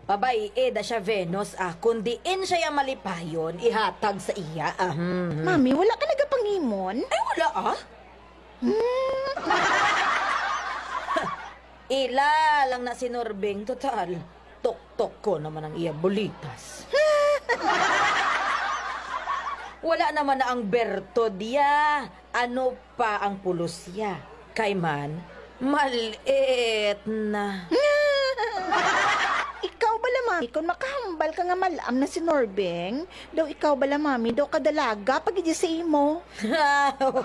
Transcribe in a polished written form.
Pabay, da siya Venus, kundi in siya yung malipayon, ihatag sa iya, Mami, wala ka nagapangimon? Ay, wala, Ila lang na si Norbeng, total. Tok-tok ko naman ang iya bulitas. Wala naman na ang Berto diya. Ano pa ang pulusya? Kay man, maliit na. Ikaw bala, mami, kung makahambal ka nga malam na si Norbeng, daw ikaw bala, mami, daw kadalaga pag sa imo.